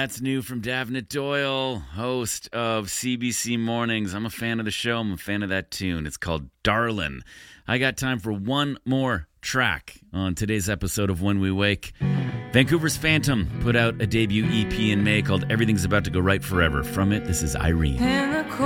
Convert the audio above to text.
That's new from Davenant Doyle, host of CBC Mornings. I'm a fan of the show. I'm a fan of that tune. It's called Darlin'. I got time for one more track on today's episode of When We Wake. Vancouver's Phantom put out a debut EP in May called Everything's About to Go Right Forever. From it, this is Irene.